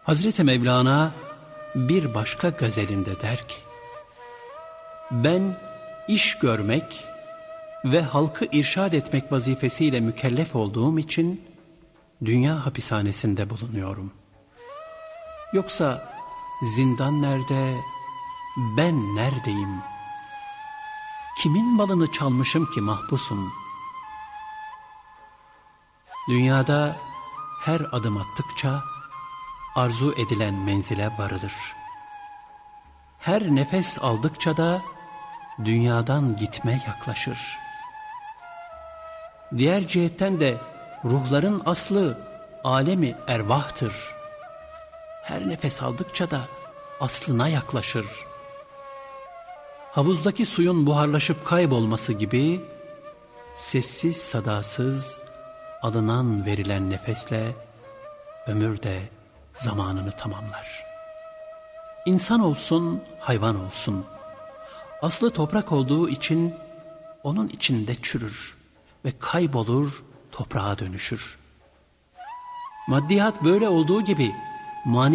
Hazreti Mevlana bir başka gazelinde der ki, ben iş görmek ve halkı irşad etmek vazifesiyle mükellef olduğum için dünya hapishanesinde bulunuyorum. Yoksa zindan nerede, ben neredeyim? Kimin malını çalmışım ki mahpusum? Dünyada her adım attıkça arzu edilen menzile varılır. Her nefes aldıkça da dünyadan gitme yaklaşır. Diğer cihetten de ruhların aslı alemi ervahtır. Her nefes aldıkça da aslına yaklaşır. Havuzdaki suyun buharlaşıp kaybolması gibi sessiz sadasız alınan verilen nefesle ömür de zamanını tamamlar. İnsan olsun, hayvan olsun, aslı toprak olduğu için onun içinde çürür ve kaybolur, toprağa dönüşür. Maddiyat böyle olduğu gibi